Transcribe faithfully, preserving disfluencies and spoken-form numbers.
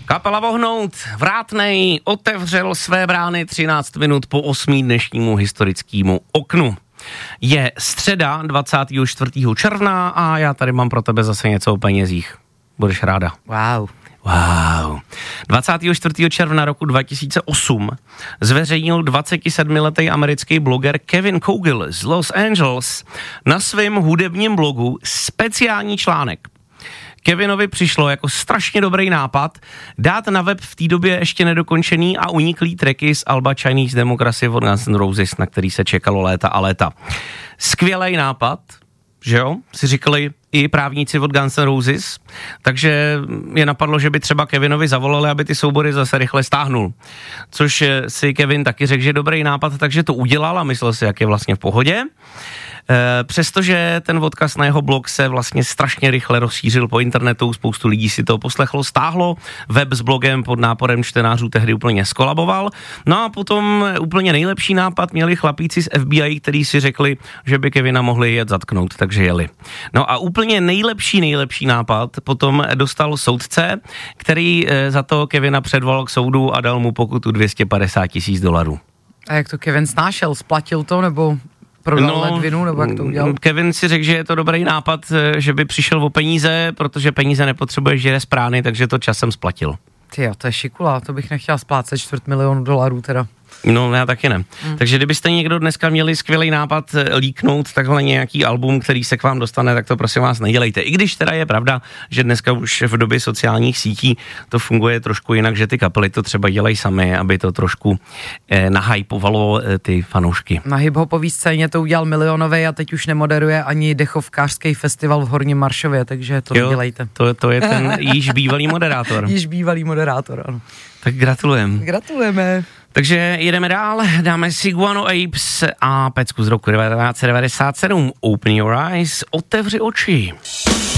Kapela Vohnout, Vrátnej otevřel své brány třináct minut po osmý dnešnímu historickému oknu. Je středa dvacátého čtvrtého června a já tady mám pro tebe zase něco o penězích. Budeš ráda. Wow. Wow. dvacátého čtvrtého června roku dva tisíce osm zveřejnil dvacetisedmiletý americký bloger Kevin Cogill z Los Angeles na svém hudebním blogu speciální článek. Kevinovi přišlo jako strašně dobrý nápad dát na web v té době ještě nedokončený a uniklý tracky z alba Chinese Democracy od Guns N' Roses, na který se čekalo léta a léta. Skvělej nápad, že jo, si říkali i právníci od Guns N' Roses, takže je napadlo, že by třeba Kevinovi zavolali, aby ty soubory zase rychle stáhnul. Což si Kevin taky řekl, že je dobrý nápad, takže to udělal a myslel si, jak je vlastně v pohodě. E, přestože ten odkaz na jeho blog se vlastně strašně rychle rozšířil po internetu, spoustu lidí si to poslechlo, stáhlo, web s blogem pod náporem čtenářů tehdy úplně skolaboval. No a potom úplně nejlepší nápad měli chlapíci z F B I, kteří si řekli, že by Kevina mohli jet zatknout, takže jeli. No a úplně nejlepší, nejlepší nápad potom dostal soudce, který za to Kevina předvolal k soudu a dal mu pokutu dvě stě padesát tisíc dolarů. A jak to Kevin snášel? Splatil to nebo prodal no, ledvinu, nebo jak to udělal? Kevin si řekl, že je to dobrý nápad, že by přišel o peníze, protože peníze nepotřebuješ, že jde z prány, takže to časem splatil. Tyjo, to je šikula, to bych nechtěla splácet čtvrt milionu dolarů teda. No, já taky ne. Hmm. Takže kdybyste někdo dneska měli skvělý nápad líknout takhle nějaký album, který se k vám dostane, tak to prosím vás nedělejte. I když teda je pravda, že dneska už v době sociálních sítí to funguje trošku jinak, že ty kapely to třeba dělají sami, aby to trošku eh, nahypovalo eh, ty fanoušky. Na hiphopový scéně to udělal milionovej a teď už nemoderuje ani dechovkářský festival v Horním Maršově, takže to jo, nedělejte. To, to je ten již bývalý moderátor. Již bývalý moderátor, ano. Tak gratulujem. Gratulujeme. Takže jedeme dál, dáme si Guano Apes a pecku z roku devatenáct set devadesát sedm. Open your eyes, otevři oči.